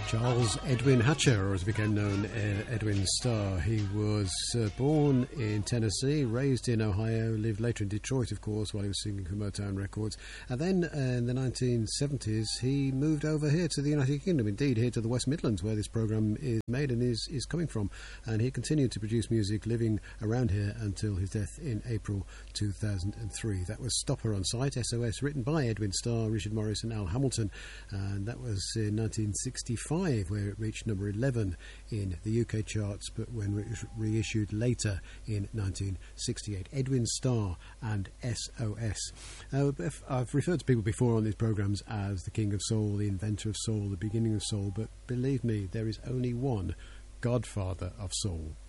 Charles Edwin Hatcher, or as he became known, Edwin Starr. He was born in Tennessee, raised in Ohio, lived later in Detroit, of course, while he was singing for Motown Records. And then in the 1970s, he moved over here to the United Kingdom, indeed here to the West Midlands, where this programme is made and is coming from. And he continued to produce music, living around here until his death in April 2003. That was Stop Her on Sight, SOS, written by Edwin Starr, Richard Morris and Al Hamilton. And that was in 1965. Where it reached number 11 in the UK charts, but when it was reissued later in 1968. Edwin Starr and SOS. I've referred to people before on these programmes as the King of Soul, the inventor of soul, the beginning of soul, but believe me, there is only one Godfather of soul.